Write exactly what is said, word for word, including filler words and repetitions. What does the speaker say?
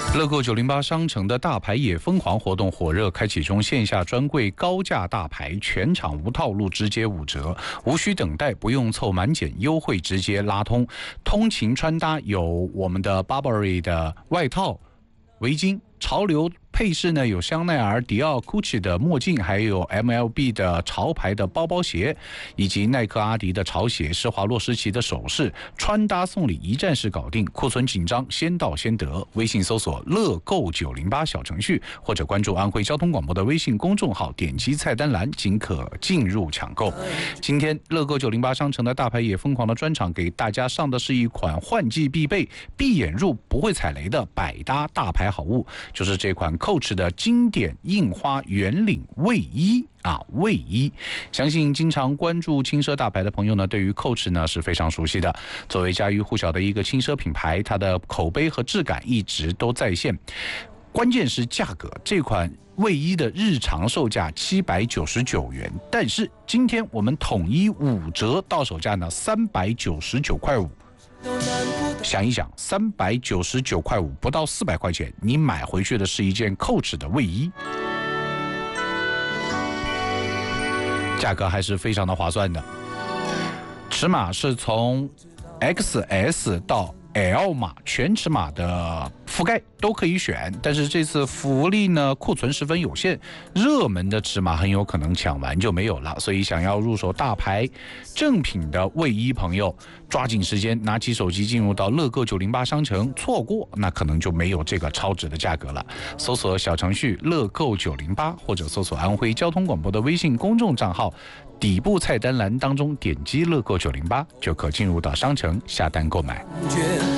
乐购九零八商城的大牌也疯狂活动火热开启中，线下专柜高价大牌，全场无套路，直接五折，无需等待，不用凑满减，优惠直接拉通。通勤穿搭有我们的 Burberry 的外套、围巾，潮流配饰呢有香奈儿、迪奥、Gucci 的墨镜，还有 M L B 的潮牌的包包鞋，以及耐克、阿迪的潮鞋，施华洛世奇的首饰，穿搭送礼一站式搞定。库存紧张，先到先得。微信搜索乐购九零八小程序，或者关注安徽交通广播的微信公众号，点击菜单栏即可进入抢购。今天乐购九零八商城的大牌也疯狂的专场，给大家上的是一款换季必备、闭眼入不会踩雷的百搭大牌好物，就是这款Coach 的经典印花圆领卫衣啊，卫衣，相信经常关注轻奢大牌的朋友呢，对于 Coach 呢是非常熟悉的。作为家喻户晓的一个轻奢品牌，它的口碑和质感一直都在线。关键是价格，这款卫衣的日常售价七百九十九元，但是今天我们统一五折，到手价呢三百九十九块五。想一想，三百九十九块五，不到四百块钱，你买回去的是一件 Coach 的卫衣，价格还是非常的划算的。尺码是从 X S 到 L 码，全尺码的覆盖都可以选，但是这次福利呢，库存十分有限，热门的尺码很有可能抢完就没有了，所以想要入手大牌正品的卫衣朋友，抓紧时间拿起手机进入到乐购九零八商城，错过那可能就没有这个超值的价格了。搜索小程序乐购九零八，或者搜索安徽交通广播的微信公众账号，底部菜单栏当中点击乐购九零八，就可进入到商城下单购买。